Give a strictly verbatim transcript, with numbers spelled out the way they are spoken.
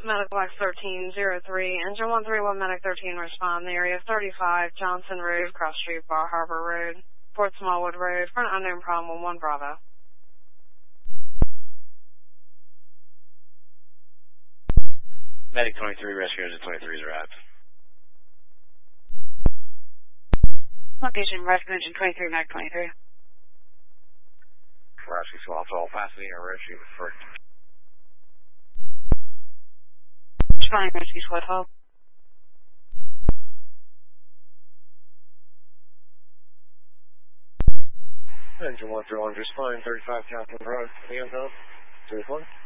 Medical X thirteen oh three, Engine one three one, Medic thirteen, respond. The area thirty-five, Johnson Road, Cross Street, Bar Harbor Road, Fort Smallwood Road, for an unknown problem, one Bravo. Medic twenty-three, rescue engine twenty-three is arrived. Location, rescue engine twenty-three, Medic twenty-three. Rescue swap all fastening or rescue for. Fine, rescue squad hold. Engine one three one, just fine, thirty-five Captain Road, the unknown, two one.